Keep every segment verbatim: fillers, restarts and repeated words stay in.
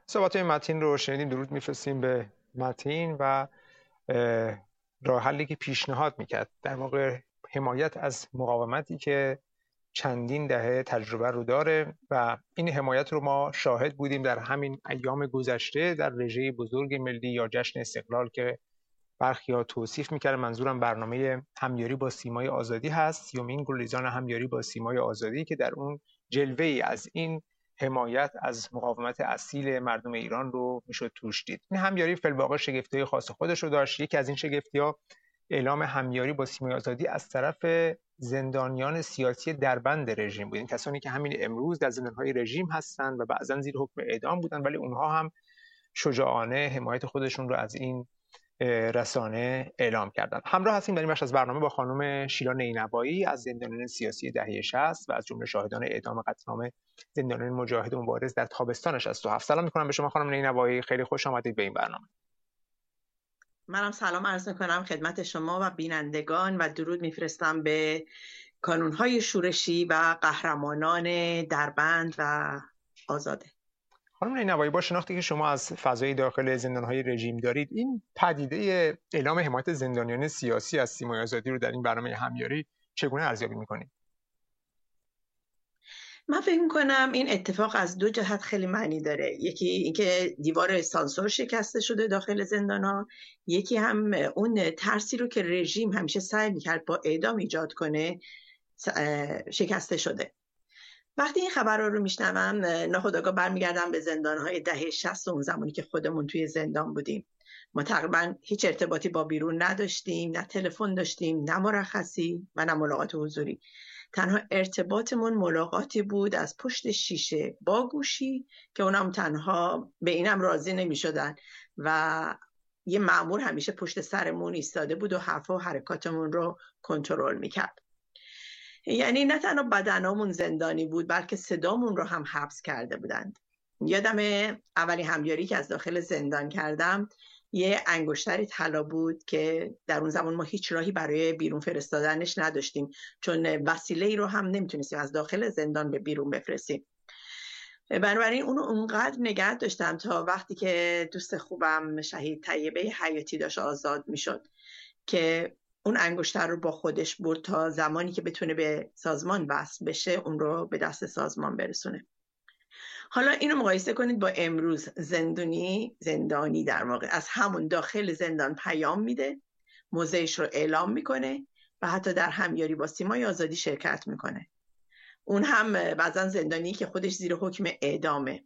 صحبت های متین رو شنیدیم. درود میفرستیم به متین و راه حلی که پیشنهاد میکرد، در واقع حمایت از مقاومتی که چندین دهه تجربه رو داره و این حمایت رو ما شاهد بودیم در همین ایام گذشته در رژه بزرگ ملی یا جشن استقلال که برخی‌ها توصیف میکرد. منظورم برنامه همیاری با سیمای آزادی هست، یومین گریزان همیاری با سیمای آزادی، که در اون جلوه‌ای از این حمایت از مقاومت اصیل مردم ایران رو میشد توش دید. این همیاری فی‌الواقع شگفتی‌های خاص خودش رو داشت. یکی از این شگفتی‌ها اعلام همیاری با سیمای آزادی از طرف زندانیان سیاسی دربند رژیم بود. این کسانی که همین امروز در زندان‌های رژیم هستند و بعضا زیر حکم اعدام بودن، ولی اونها هم شجاعانه حمایت خودشون رو از این رسانه اعلام کردند. همراه هستیم در این بخش از برنامه با خانم شیلا نینوایی از زندانیان سیاسی دهه شصت و از جمله شاهدان اعدام قتل عام زندانیان مجاهد و مبارز در تابستان شصت و هفت. سلام می‌کنم به شما خانم نینوایی، خیلی خوش آمدید به این برنامه. منم سلام عرض می‌کنم خدمت شما و بینندگان و درود میفرستم به کانون‌های شورشی و قهرمانان دربند و آزاده. خانم نینوایی، با شناختی که شما از فضای داخل زندان‌های رژیم دارید، این پدیده اعلام حمایت زندانیان سیاسی از سیمای آزادی رو در این برنامه همیاری چگونه ارزیابی می‌کنید؟ من فکر می‌کنم این اتفاق از دو جهت خیلی معنی داره. یکی اینکه دیوار سانسور شکسته شده داخل زندان‌ها، یکی هم اون ترسی رو که رژیم همیشه سعی می‌کرد با اعدام ایجاد کنه شکسته شده. وقتی این خبرها رو میشنوم ناخودآگاه برمیگردم به زندان‌های دهه شصت، اون زمانی که خودمون توی زندان بودیم. ما تقریبا هیچ ارتباطی با بیرون نداشتیم، نه تلفن داشتیم، نه مرخصی و نه ملاقات حضوری. تنها ارتباطمون ملاقاتی بود از پشت شیشه با گوشی که اونم تنها به اینم راضی نمی‌شدن و یه مأمور همیشه پشت سرمون ایستاده بود و حرفا و حرکاتمون رو کنترل می‌کرد. یعنی نه تنها بدنامون زندانی بود بلکه صدامون رو هم حبس کرده بودند. یادم اولی همیاری که از داخل زندان کردم یه انگشتری طلا بود که در اون زمان ما هیچ راهی برای بیرون فرستادنش نداشتیم، چون وسیله‌ای رو هم نمیتونستیم از داخل زندان به بیرون بفرستیم. بنابراین اونو اونقدر نگه داشتم تا وقتی که دوست خوبم شهید طیبه حیاتی داشت آزاد میشد که اون انگشتر رو با خودش برد تا زمانی که بتونه به سازمان وصل بشه اون رو به دست سازمان برسونه. حالا اینو مقایسه کنید با امروز. زندانی زندانی در واقع از همون داخل زندان پیام میده، موضعش رو اعلام میکنه و حتی در همیاری با سیمای آزادی شرکت میکنه. اون هم بعضا زندانی که خودش زیر حکم اعدامه.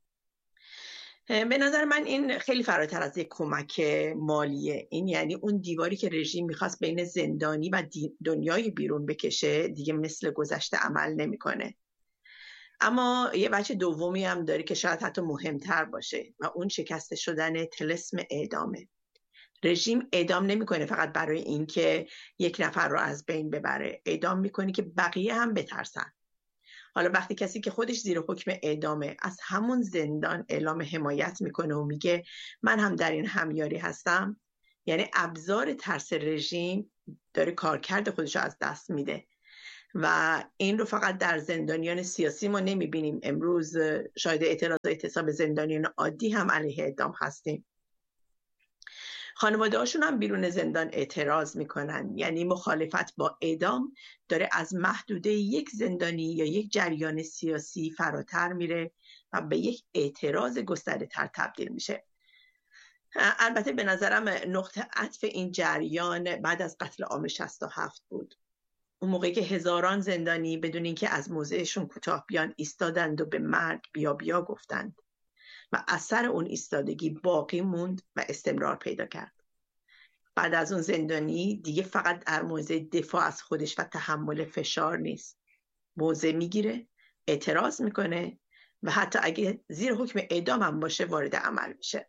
به نظر من این خیلی فراتر از یک کمک مالیه. این یعنی اون دیواری که رژیم میخواست بین زندانی و دنیای بیرون بکشه دیگه مثل گذشته عمل نمیکنه. اما یه بچه دومی هم داره که شاید حتی مهمتر باشه و اون شکسته شدن طلسم اعدامه. رژیم اعدام نمیکنه فقط برای اینکه یک نفر رو از بین ببره، اعدام میکنه که بقیه هم بترسن. حالا وقتی کسی که خودش زیر حکم اعدامه از همون زندان اعلام حمایت میکنه و میگه من هم در این همیاری هستم، یعنی ابزار ترس رژیم داره کارکرد خودش رو از دست میده و این رو فقط در زندانیان سیاسی ما نمیبینیم. امروز شاید اعتراض و اعتصاب زندانیان عادی هم علیه اعدام هستیم. خانواده هاشون هم بیرون زندان اعتراض میکنن. یعنی مخالفت با اعدام داره از محدوده یک زندانی یا یک جریان سیاسی فراتر میره و به یک اعتراض گسترده تر تبدیل میشه. البته به نظرم نقطه عطف این جریان بعد از قتل عام شصت و هفت بود. اون موقعی که هزاران زندانی بدون اینکه از موضعشون کوتاه بیان ایستادند و به مرگ بیا بیا گفتند و اثر اون ایستادگی باقی موند و استمرار پیدا کرد. بعد از اون زندانی دیگه فقط در موضع دفاع از خودش و تحمل فشار نیست، موضع میگیره، اعتراض میکنه و حتی اگه زیر حکم اعدام هم باشه وارد عمل میشه.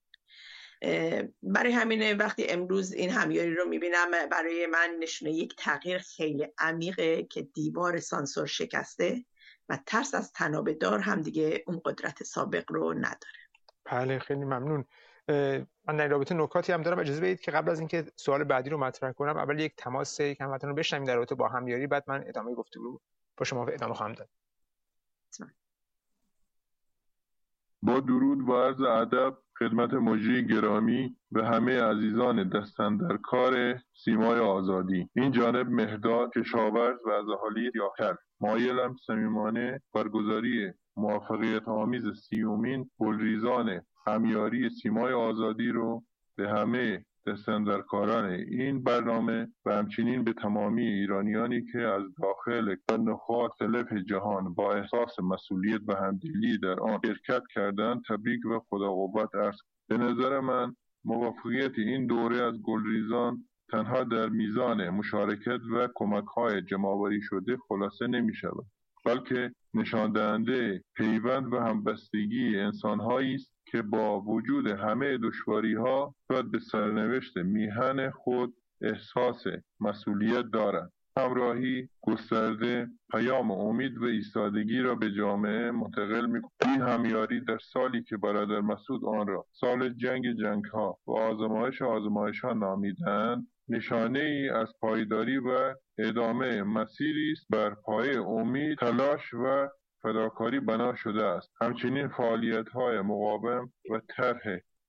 برای همین وقتی امروز این همیاری رو میبینم برای من نشونه یک تغییر خیلی عمیقه که دیوار سانسور شکسته و ترس از تنابه دار هم دیگه اون قدرت سابق رو نداره. بله، خیلی ممنون. من در رابطه نکاتی هم دارم. اجازه بدید که قبل از اینکه سوال بعدی رو مطرح کنم اول یک تماس یک هموطن رو بشنویم در رابطه با همیاری، بعد من ادامه گفتگو با شما ادامه خواهم داد. با درود و عرض ادب خدمت مجری گرامی به همه عزیزان دستاندرکار سیمای آزادی. این جانب مهرداد کشاورز و از اهالی سیاهکل. مایلم صمیمانه برگزاری موفقیت آمیز سیومین گلریزان همیاری سیمای آزادی رو به همه دستاندرکاران این برنامه و همچنین به تمامی ایرانیانی که از داخل و نقاط مختلف جهان با احساس مسئولیت و همدلی در آن شرکت کردند تبریک و خدا قوت عرض. به نظر من موفقیت این دوره از گلریزان تنها در میزان مشارکت و کمک‌های جمع‌آوری شده خلاصه نمی‌شود، بلکه نشان دهنده پیوند و همبستگی انسان‌هایی است که با وجود همه دشواری‌ها و به سرنوشت میهن خود احساس مسئولیت دارند. همراهی گسترده پیام امید و ایستادگی را به جامعه منتقل می‌کند. این همیاری در سالی که برادر مسعود آن را سال جنگ جنگ‌ها و آزمایش آزمایش‌ها نامیدند، نشانه ای از پایداری و ادامه مسیری است بر پایه امید، تلاش و فداکاری بنا شده است. همچنین فعالیت‌های مقاوم و طرح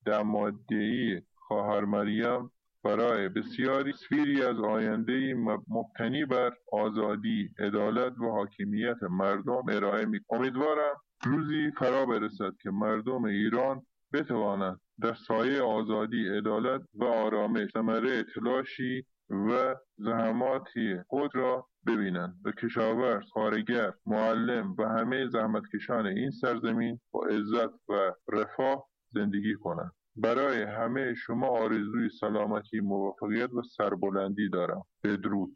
دماده‌ای خواهر مریم برای بسیاری تصویری از آینده‌ای مبتنی بر آزادی، عدالت و حاکمیت مردم ارائه می. امیدوارم روزی فرا برسد که مردم ایران بتوانند در سایه آزادی، عدالت و آرامش ثمره تلاشی و زحماتی خود را ببینند و کشاورز، کارگر، معلم و همه زحمتکشان این سرزمین با عزت و رفاه زندگی کنند. برای همه شما آرزوی سلامتی، موفقیت و سربلندی دارم. بدرود.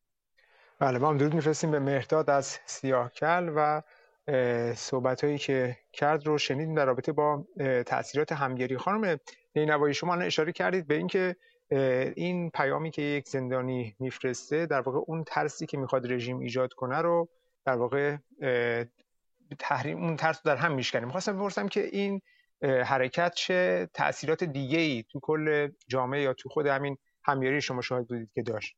بله، ما هم درود میفرستیم به مهرداد از سیاهکل و صحبت‌هایی که کرد رو شنیدیم در رابطه با تأثیرات همیاری. خانم نینوایی، شما الان اشاره کردید به اینکه این پیامی که یک زندانی میفرسته در واقع اون ترسی که میخواد رژیم ایجاد کنه رو در واقع تحریم اون ترس رو در هم میشکنه. میخواستم بپرسم که این حرکت چه تأثیرات دیگه‌ای تو کل جامعه یا تو خود همین همیاری شما شاهد بودید که داشت؟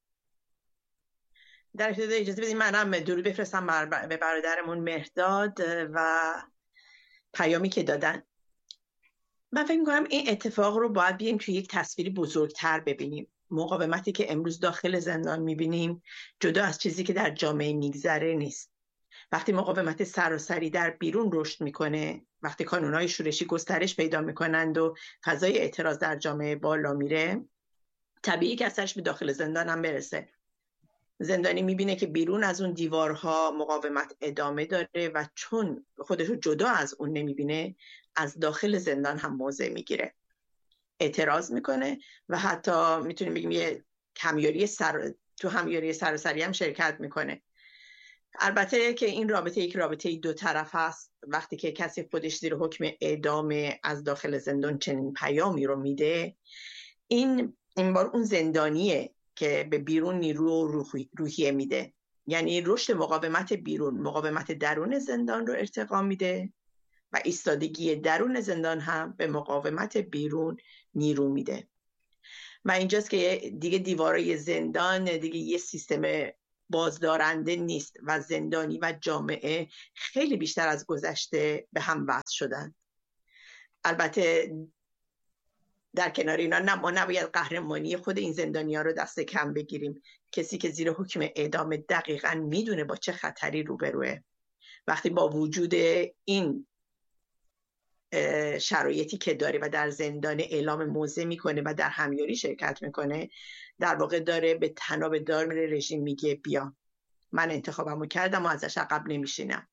در ابتدا اجازه بدید منم درود بفرستم بر به برادرمون مهرداد و پیامی که دادن. من فکر می‌کنم این اتفاق رو باید بیایم توی یک تصویری بزرگتر ببینیم. مقاومتی که امروز داخل زندان می‌بینیم جدا از چیزی که در جامعه میگذره نیست. وقتی مقاومت سراسری در بیرون رشد میکنه، وقتی کانون‌های شورشی گسترش پیدا میکنند و فضای اعتراض در جامعه بالا میره، طبیعی که اثرش به داخل زندان هم برسه. زندانی میبینه که بیرون از اون دیوارها مقاومت ادامه داره و چون خودش رو جدا از اون نمیبینه، از داخل زندان هم موضع میگیره، اعتراض میکنه و حتی میتونیم بگیم یه همیاری سر تو همیاری سراسری هم شرکت میکنه. البته که این رابطه یک رابطه دو طرف است. وقتی که کسی خودش زیر حکم اعدام از داخل زندان چنین پیامی رو میده، این این بار اون زندانیه که به بیرون نیرو روحی، روحیه میده. یعنی رشد مقاومت بیرون مقاومت درون زندان رو ارتقا میده و ایستادگی درون زندان هم به مقاومت بیرون نیرو میده. و اینجاست که دیگه دیوارای زندان دیگه یه سیستم بازدارنده نیست و زندانی و جامعه خیلی بیشتر از گذشته به هم وصل شدن. البته در کنار اینا نه، ما نباید قهرمانی خود این زندانی‌ها رو دست کم بگیریم. کسی که زیر حکم اعدام دقیقاً میدونه با چه خطری روبروه. وقتی با وجود این شرایطی که داره و در زندان اعلام موضع میکنه و در همیاری شرکت میکنه، در واقع داره به تناب دار میره، رژیم میگه بیا من انتخابمو کردم و ازش عقب نمیشینم.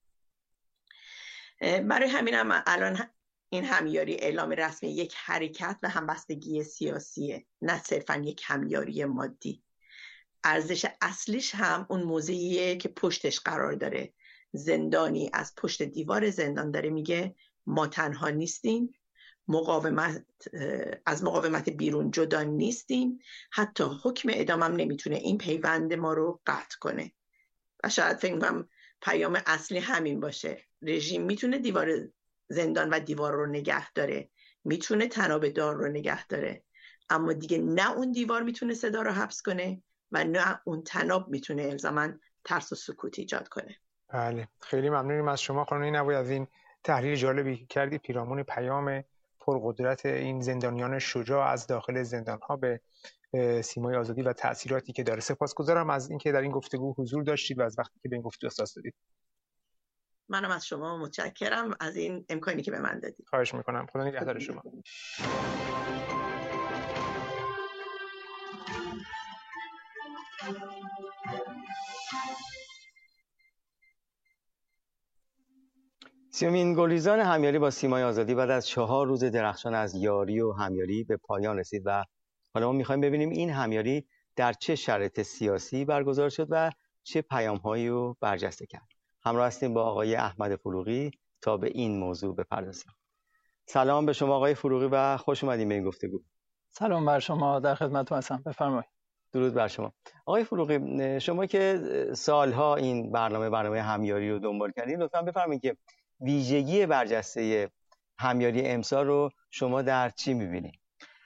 برای همینم الان این همیاری اعلام رسمی یک حرکت و همبستگی سیاسیه، نه صرفا یک همیاری مادی. ارزش اصلیش هم اون موضعیه که پشتش قرار داره. زندانی از پشت دیوار زندان داره میگه ما تنها نیستیم، مقاومت از مقاومت بیرون جدا نیستیم، حتی حکم اعدامم نمیتونه این پیوند ما رو قطع کنه. و شاید فکر کنم پیام اصلی همین باشه. رژیم میتونه دیوار زندان و دیوار رو نگه داره، میتونه تناب دار رو نگه داره، اما دیگه نه اون دیوار میتونه صدا رو حبس کنه و نه اون تناب میتونه الزاماً ترس و سکوت ایجاد کنه. بله، خیلی ممنونیم از شما خانم نینوایی از این تحلیل جالبی کردی پیرامون پیام پرقدرت این زندانیان شجاع از داخل زندان‌ها به سیمای آزادی و تأثیراتی که داره. سپاسگزارم از اینکه در این گفتگو حضور داشتید و از وقتی که به این گفتگو اختصاص دادید. منم از شما متشکرم از این امکانی که به من دادید. خواهش میکنم. خدا نگهدار شما. سیومین گلریزان همیاری با سیمای آزادی بعد از چهار روز درخشان از یاری و همیاری به پایان رسید و حالا ما میخوایم ببینیم این همیاری در چه شرایط سیاسی برگزار شد و چه پیام‌هایی رو برجسته کرد. همراه هستیم با آقای احمد فروغی تا به این موضوع بپردازیم. سلام به شما آقای فروغی و خوش اومدید به این گفتگو. سلام بر شما، در خدمتتون هستم. بفرمایید. درود بر شما. آقای فروغی، شما که سالها این برنامه برنامه همیاری رو دنبال کردین، لطفاً بفرمایید که ویژگی برجسته همیاری امسال رو شما در چی می‌بینید؟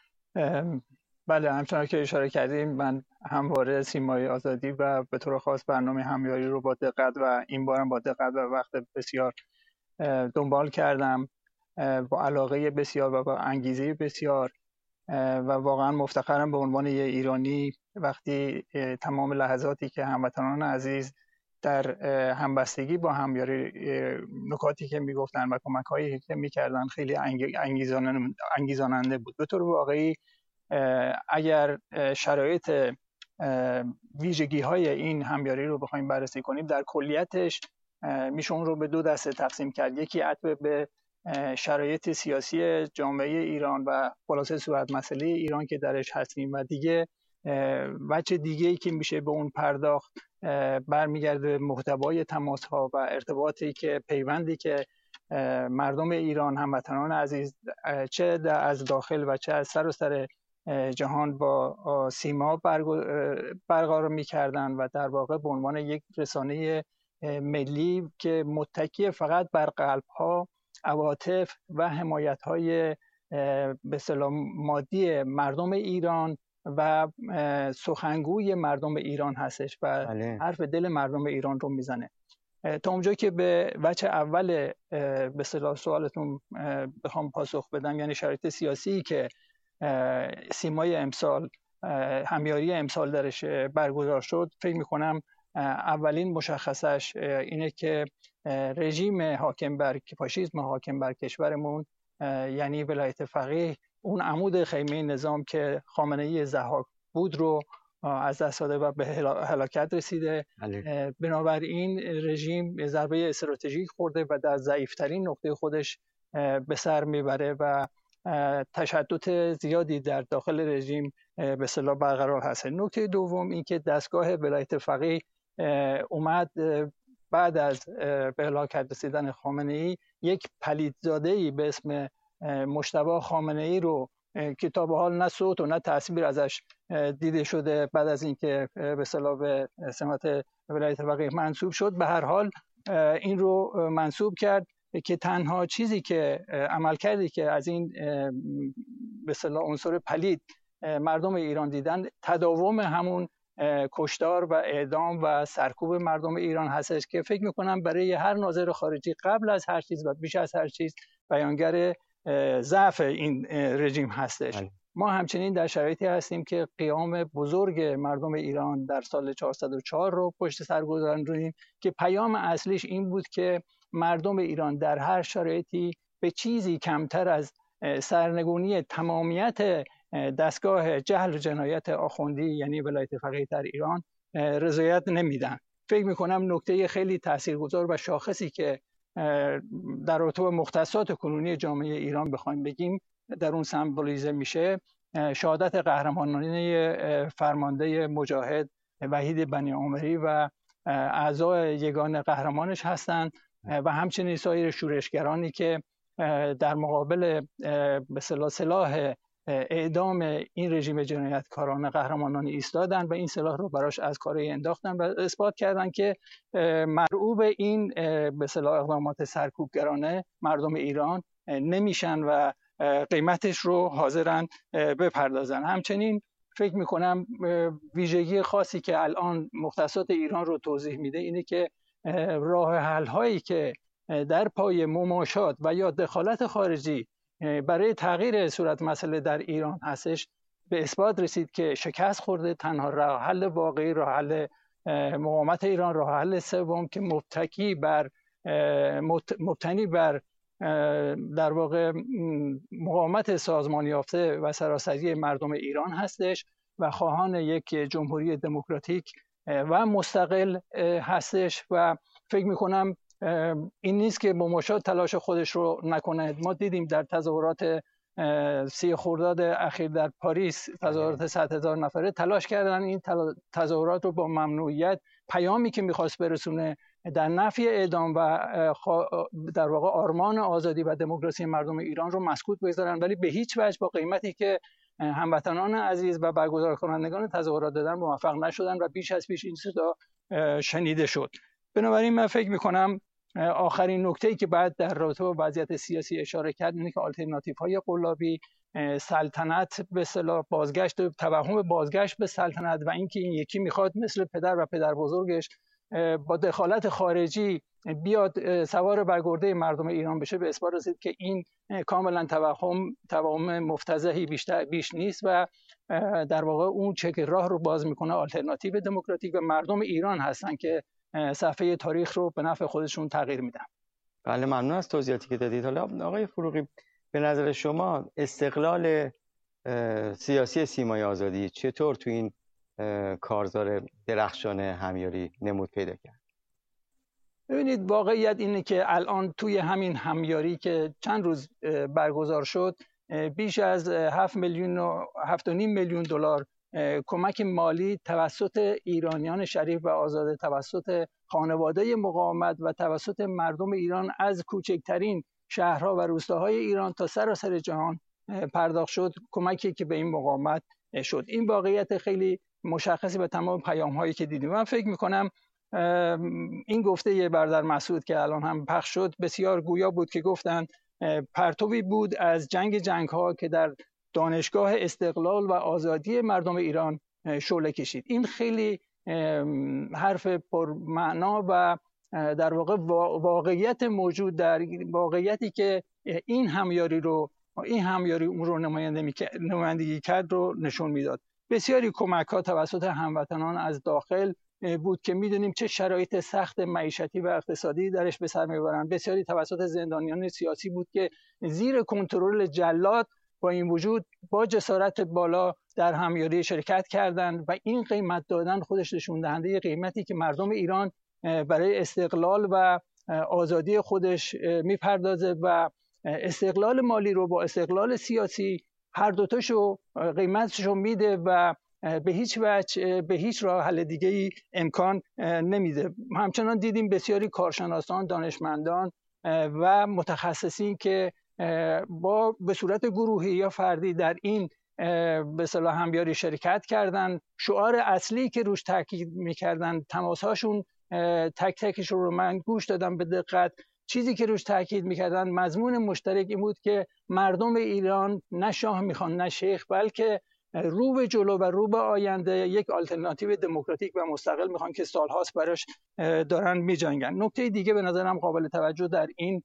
بله، همچنان که اشاره کردیم من همواره سیمای آزادی و به طور خاص برنامه همیاری رو با دقت و این بارم با دقت و وقت بسیار دنبال کردم، با علاقه بسیار و با انگیزه بسیار و واقعا مفتخرم به عنوان یه ایرانی وقتی تمام لحظاتی که هموطنان عزیز در همبستگی با همیاری نکاتی که میگفتن و کمک‌هایی که میکردن خیلی انگیزاننده بود. به طور واقعی اگر شرایط ویژگی‌های این همیاری رو بخوایم بررسی کنیم، در کلیتش میشه اون رو به دو دسته تقسیم کرد. یکی عطف به شرایط سیاسی جامعه ایران و خلاصه صورت مسئله ایران که درش هستیم و دیگه وجه دیگه‌ای که میشه به اون پرداخت برمیگرده محتوای تماس‌ها و ارتباطی که پیوندی که مردم ایران هموطنان عزیز چه از داخل و چه از سراسر جهان با سیما برقرار می‌کردن و در واقع به عنوان یک رسانه ملی که متکی فقط بر قلب‌ها، عواطف و حمایت‌های به اصطلاح مادی مردم ایران و سخنگوی مردم ایران هستش و بله. حرف دل مردم ایران رو میزنه. تا اونجا که به وجه اول به اصطلاح سوالتون بخوام پاسخ بدم، یعنی شرایط سیاسی که سیمای امسال همیاری امسال درش برگزار شد، فکر میکنم اولین مشخصش اینه که رژیم حاکم بر فاشیسم حاکم بر کشورمون، یعنی ولایت فقیه، اون عمود خیمه نظام که خامنه‌ای ضحاک بود رو از دست داده و به هلاکت رسیده. بله. بنابراین رژیم ضربه استراتژیک خورده و در ضعیفترین نقطه خودش به سر میبره و تشدد زیادی در داخل رژیم به اصطلاح برقرار هست. نکته دوم این که دستگاه ولایت فقیه اومد بعد از به هلاکت رسیدن خامنه‌ای یک پلیدزاده‌ای به اسم مجتبی خامنه‌ای رو که تا به حال نه صوت و نه تصویر ازش دیده شده بعد از اینکه به اصطلاح به سمت ولایت فقیه منصوب شد، به هر حال این رو منصوب کرد که تنها چیزی که عمل کردی که از این به اصطلاح عنصر پلید مردم ایران دیدن تداوم همون کشتار و اعدام و سرکوب مردم ایران هستش که فکر میکنم برای هر ناظر خارجی قبل از هر چیز و بیش از هر چیز بیانگر ضعف این رژیم هستش. هی. ما همچنین در شرایطی هستیم که قیام بزرگ مردم ایران در سال چهارصد و چهار رو پشت سر گذاشتیم که پیام اصلیش این بود که مردم ایران در هر شرایطی به چیزی کمتر از سرنگونی تمامیت دستگاه جهل و جنایت آخوندی یعنی ولایت فقیه در ایران رضایت نمیدن. فکر میکنم نکته خیلی تاثیرگذار و شاخصی که در رابطه با مختصات کنونی جامعه ایران بخوایم بگیم در اون سمبولیزه میشه شهادت قهرمانانه فرمانده مجاهد وحید بنی عامری و اعضای یگان قهرمانش هستند و همچنین سایر شورشگرانی که در مقابل به اصطلاح سلاح اعدام این رژیم جنایتکارانه قهرمانانه ایستادن و این سلاح رو براش از کارای انداختن و اثبات کردن که مرعوب این به اصطلاح اقدامات سرکوبگرانه مردم ایران نمیشن و قیمتش رو حاضرن بپردازن. همچنین فکر میکنم ویژگی خاصی که الان مختصات ایران رو توضیح میده اینه که راه حل هایی که در پای مماشات و یا دخالت خارجی برای تغییر صورت مسئله در ایران هستش، به اثبات رسید که شکست خورده. تنها راه حل واقعی، راه حل مقاومت ایران، راه حل سوم که مبتکی بر مبتنی بر در واقع مقاومت سازمان یافته و سراسری مردم ایران هستش و خواهان یک جمهوری دموکراتیک و مستقل هستش. و فکر میکنم این نیست که مماشات تلاش خودش رو نکنه. ما دیدیم در تظاهرات سی خرداد اخیر در پاریس، تظاهرات صد هزار نفره تلاش کردن این تظاهرات رو با ممنوعیت، پیامی که میخواست برسونه در نفی اعدام و در واقع آرمان آزادی و دموکراسی مردم ایران رو مسکوت بگذارن، ولی به هیچ وجه با قیمتی که هموطنان عزیز و برگزار کنندگان تظاهرات دادن موفق نشدن و بیش از پیش این صدا شنیده شد. بنابراین من فکر میکنم آخرین نکته‌ای که بعد در رابطه با وضعیت سیاسی اشاره کرد اینه که آلترناتیوهای قلابی، سلطنت به اصطلاح بازگشت، توهم بازگشت به سلطنت و اینکه این یکی میخواد مثل پدر و پدر بزرگش با دخالت خارجی بیاد سوار بر گرده مردم ایران بشه، به اثبات رسید که این کاملا توهم توهم مفتضحی بیشتر بیش نیست و در واقع اون چک راه رو باز میکنه آلترناتیو دموکراتیک و مردم ایران هستن که صفحه تاریخ رو به نفع خودشون تغییر میدن. بله، ممنون از توضیحاتی که دادید. حالا آقای فروغی، به نظر شما استقلال سیاسی سیمای آزادی چطور تو این کارزار درخشان همیاری نمود پیدا کرد؟ ببینید، واقعیت اینه که الان توی همین همیاری که چند روز برگزار شد، بیش از هفت میلیون و هفت و نیم میلیون دلار کمک مالی توسط ایرانیان شریف و آزاده، توسط خانواده مقاومت و توسط مردم ایران از کوچکترین شهرها و روستاهای ایران تا سراسر جهان پرداخت شد، کمکی که به این مقاومت شد. این واقعیت خیلی مشخصی به تمام پیام‌هایی که دیدیم. من فکر می‌کنم این گفته یه برادر مسعود که الان هم پخش شد بسیار گویا بود که گفتن پرتوی بود از جنگ جنگ‌ها که در دانشگاه استقلال و آزادی مردم ایران شعله کشید. این خیلی حرف پرمعنا و در واقع واقعیت موجود در واقعیتی که این همیاری رو این همیاری اون رو نمایندگی کرد رو نشون میداد. بسیاری کمک‌ها توسط هموطنان از داخل بود که میدونیم چه شرایط سخت معیشتی و اقتصادی درش به سر میبرند. بسیاری توسط زندانیان سیاسی بود که زیر کنترل جلاد با این وجود با جسارت بالا در همیاری شرکت کردند و این قیمت دادن خودش نشون دهنده قیمتی که مردم ایران برای استقلال و آزادی خودش میپردازه و استقلال مالی رو با استقلال سیاسی هر دوتاشو قیمتشو میده و به هیچ وجه به هیچ راه حل دیگه‌ای امکان نمیده. همچنان دیدیم بسیاری کارشناسان، دانشمندان و متخصصین که با به صورت گروهی یا فردی در این به اصطلاح همیاری شرکت کردن. شعار اصلی که روش تاکید میکردن، تماسهاشون تک تکش رو من گوش دادم به دقت، چیزی که روش تاکید میکردن مضمون مشترک این بود که مردم ایران نه شاه میخوان نه شیخ، بلکه رو به جلو و رو به آینده یک آلترناتیو دموکراتیک و مستقل میخوان که سالهاست براش دارن میجنگن. نکته دیگه به نظرم قابل توجه در این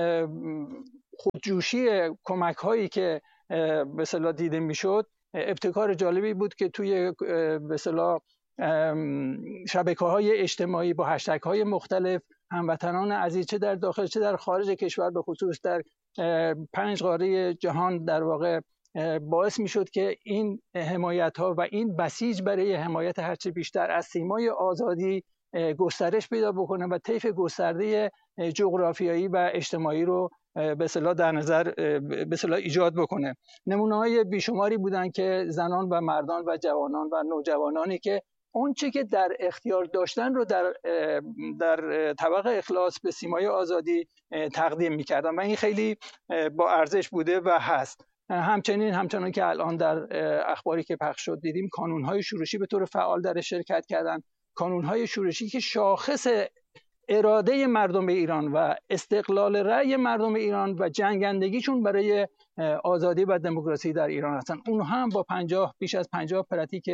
خودجوشی کمک هایی که به اصطلاح دیده میشد، ابتکار جالبی بود که توی به اصطلاح شبکه‌های اجتماعی با هشتگ های مختلف هموطنان عزیز چه در داخل چه در خارج کشور، به خصوص در پنج قاره جهان، در واقع باعث میشد که این حمایت ها و این بسیج برای حمایت هرچه بیشتر از سیمای آزادی گسترش پیدا بکنه و طیف گسترده جغرافیایی و اجتماعی رو به اصطلاح در نظر به اصطلاح ایجاد بکنه. نمونه‌های بیشماری بودن که زنان و مردان و جوانان و نوجوانانی که اون چه که در اختیار داشتن رو در در طبق اخلاص به سیمای آزادی تقدیم می‌کردن و این خیلی با ارزش بوده و هست. همچنین همچنان که الان در اخباری که پخش شد دیدیم، کانون‌های شورشی به طور فعال در شرکت کردن، کانون‌های شورشی که شاخص اراده مردم ایران و استقلال رأی مردم ایران و جنگندگیشون برای آزادی و دموکراسی در ایران هستن. اونها هم با پنجاه بیش از پنجاه پراتیک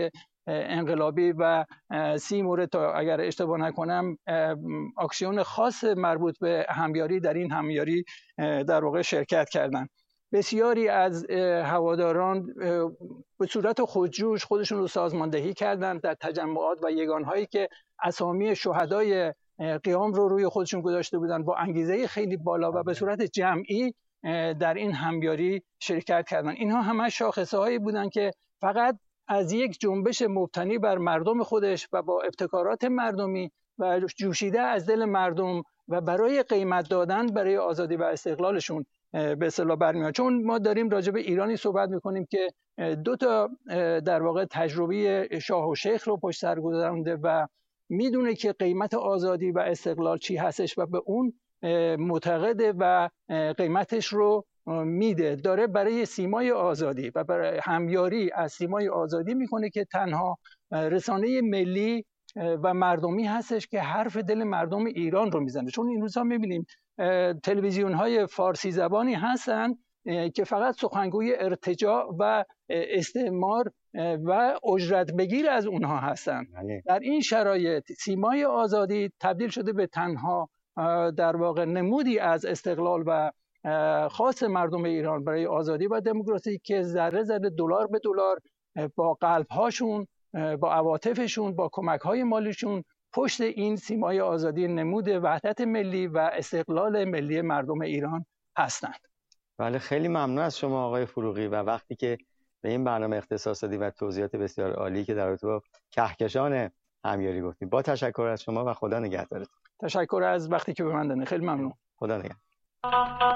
انقلابی و سی مورد تا اگر اشتباه نکنم اکسیون خاص مربوط به همیاری در این همیاری در واقع شرکت کردند. بسیاری از هواداران به صورت خودجوش خودشون رو سازماندهی کردند در تجمعات و یگانهایی که اسامی شهدای قیام رو روی خودشون گذاشته بودند، با انگیزه خیلی بالا و به صورت جمعی در این همیاری شرکت کردند. اینها همه شاخصه هایی بودند که فقط از یک جنبش مبتنی بر مردم خودش و با ابتکارات مردمی و جوشیده از دل مردم و برای قیمت دادن برای آزادی و استقلالشون به اصطلاح برمیاد. چون ما داریم راجع به ایرانی صحبت میکنیم که دو تا در واقع تجربه شاه و شیخ رو پشت سر گذرونده و میدونه که قیمت آزادی و استقلال چی هستش و به اون معتقده و قیمتش رو میده. داره برای سیمای آزادی و برای همیاری از سیمای آزادی میکنه که تنها رسانه ملی و مردمی هستش که حرف دل مردم ایران رو میزنه. چون این روزها میبینیم تلویزیون های فارسی زبانی هستن که فقط سخنگوی ارتجاع و استعمار و اجرت بگیر از اونها هستن. در این شرایط سیمای آزادی تبدیل شده به تنها در واقع نمودی از استقلال و خاص مردم ایران برای آزادی و دموکراسی که ذره ذره دلار به دلار با قلب‌هاشون، با عواطفشون، با کمک‌های مالیشون پشت این سیمای آزادی نمود وحدت ملی و استقلال ملی مردم ایران هستند. بله، خیلی ممنون از شما آقای فروغی و وقتی که به این برنامه اختصاص دادید و توضیحات بسیار عالی که در رابطه با کهکشان همیاری گفتید. با تشکر از شما و خدا نگهدارتون. تشکر از وقتی که به من دادید. خیلی ممنون. خدا نگهدار.